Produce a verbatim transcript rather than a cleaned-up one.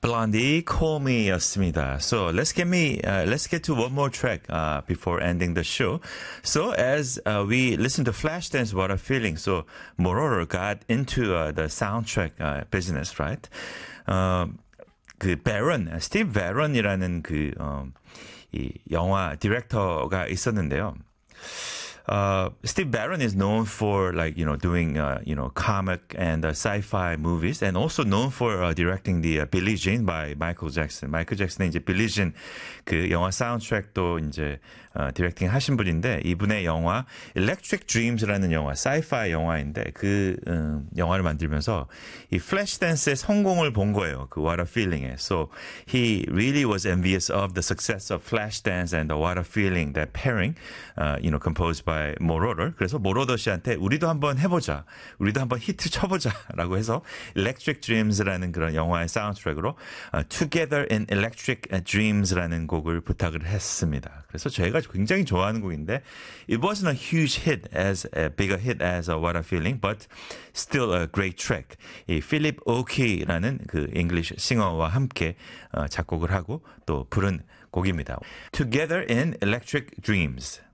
Blondie, Call Me였습니다. So let's get me, uh, let's get to one more track uh, before ending the show. So as uh, we listen to Flashdance, What a Feeling. So Moroder got into uh, the soundtrack uh, business, right? Uh, 그 Baron, Steve Barron이라는 그 어, 이 영화 디렉터가 있었는데요. Uh, Steve Barron is known for like you know doing uh, you know comic and uh, sci-fi movies, and also known for uh, directing the uh, Billie Jean by Michael Jackson. 마이클 잭슨의 이제 Billie Jean 그 영화 사운드트랙도 이제 어, 디렉팅 하신 분인데 이분의 영화 Electric Dreams라는 영화, sci-fi 영화인데 그 음, 영화를 만들면서 이 Flashdance 성공을 본 거예요. 그 What a Feeling에. So he really was envious of the success of Flashdance and the What a Feeling, that pairing, uh, you know, composed by 모로더. 그래서 모로더 씨한테 우리도 한번 해보자. 우리도 한번 히트 쳐보자라고 해서 Electric Dreams라는 그런 영화의 사운드트랙으로 uh, Together in Electric Dreams라는 곡을 부탁을 했습니다. 그래서 저희가 굉장히 좋아하는 곡인데 it wasn't a huge hit as a bigger hit as a What a Feeling, but still a great track. 이 필립 오키라는 그 잉글리시 싱어와 함께 어, 작곡을 하고 또 부른 곡입니다. Together in Electric Dreams.